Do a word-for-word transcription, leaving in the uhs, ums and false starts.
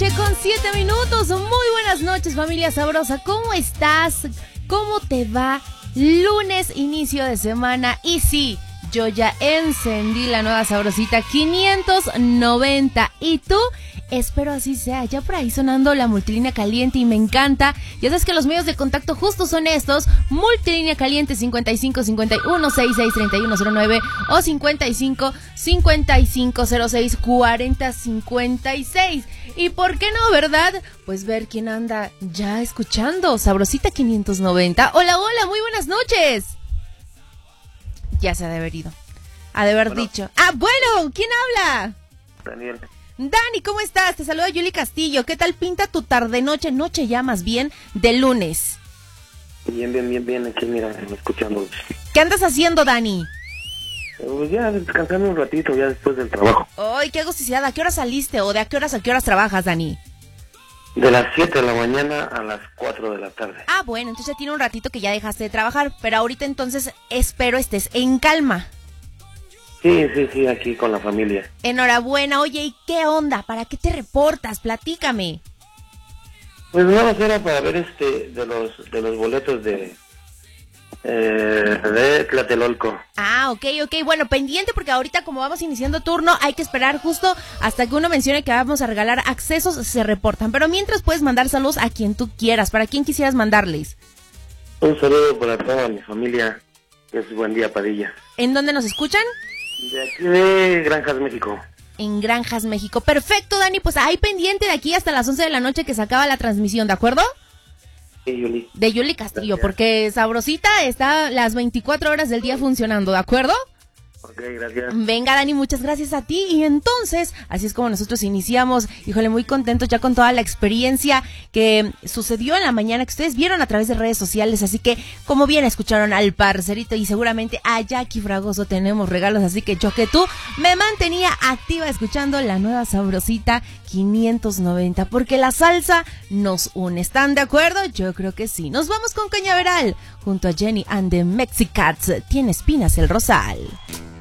noche con siete minutos. Muy buenas noches, familia sabrosa. ¿Cómo estás? ¿Cómo te va? Lunes, inicio de semana. Y sí, yo ya encendí la nueva sabrosita quinientos noventa. ¿Y tú? Espero así sea. Ya por ahí sonando la multilínea caliente y me encanta. Ya sabes que los medios de contacto justo son estos. Multilínea caliente cincuenta y cinco cincuenta y uno sesenta y seis treinta y uno cero nueve o cincuenta y cinco cincuenta y cinco cero seis cuarenta cincuenta y seis. ¿Y por qué no, verdad? Pues ver quién anda ya escuchando Sabrosita quinientos noventa. Hola, hola, muy buenas noches. Ya se ha de haber ido. Ha de haber bueno. dicho. Ah, bueno, ¿quién habla? Daniel. Dani, ¿cómo estás? Te saluda Yuli Castillo. ¿Qué tal pinta tu tarde, noche, noche ya más bien, de lunes? Bien, bien, bien, bien, aquí mira, escuchando. ¿Qué andas haciendo, Dani? Pues ya descansando un ratito, ya después del trabajo. Ay, qué agusticidad. ¿A qué hora saliste o de a qué horas a qué horas trabajas, Dani? De las siete de la mañana a las cuatro de la tarde. Ah, bueno, entonces ya tiene un ratito que ya dejaste de trabajar, pero ahorita entonces espero estés en calma. Sí, sí, sí, aquí con la familia. Enhorabuena. Oye, ¿y qué onda? ¿Para qué te reportas? Platícame. Pues nada más era para ver este de los de los boletos de eh, de Tlatelolco. Ah, ok, ok. Bueno, pendiente porque ahorita como vamos iniciando turno hay que esperar justo hasta que uno mencione que vamos a regalar accesos, se reportan. Pero mientras puedes mandar saludos a quien tú quieras. ¿Para quién quisieras mandarles? Un saludo para toda mi familia, que es Buen Día Padilla. ¿En dónde nos escuchan? De aquí de Granjas, México. En Granjas, México. Perfecto, Dani. Pues ahí pendiente de aquí hasta las once de la noche que se acaba la transmisión, ¿de acuerdo? Sí, Yuli. De Yuli Castillo, Gracias. Porque Sabrosita está las veinticuatro horas del día funcionando, ¿de acuerdo? Ok, gracias. Venga, Dani, muchas gracias a ti. Y entonces, así es como nosotros iniciamos. Híjole, muy contentos ya con toda la experiencia que sucedió en la mañana, que ustedes vieron a través de redes sociales. Así que, como bien escucharon al parcerito y seguramente a Jackie Fragoso tenemos regalos. Así que yo que tú me mantenía activa escuchando la nueva Sabrosita quinientos noventa. Porque la salsa nos une. ¿Están de acuerdo? Yo creo que sí. Nos vamos con Cañaveral junto a Jenny and the Mexicats. Tiene espinas el rosal.